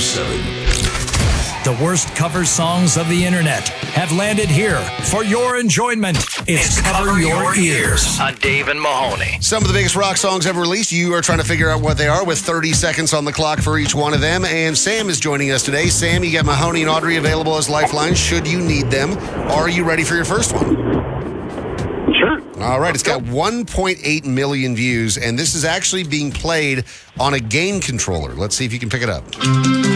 1027. The worst cover songs of the internet have landed here for your enjoyment. It's Cover Your Ears on Dave and Mahoney. Some of the biggest rock songs ever released. You are trying to figure out what they are with 30 seconds on the clock for each one of them. And Sam is joining us today. Sam, you got Mahoney and Audrey available as lifelines should you need them. Are you ready for your first one? Sure. All right. It's got 1.8 million views, and this is actually being played on a game controller. Let's see if you can pick it up.